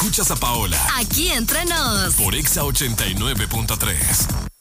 Escuchas a Paola. Aquí entre nos. Por Exa 89.3.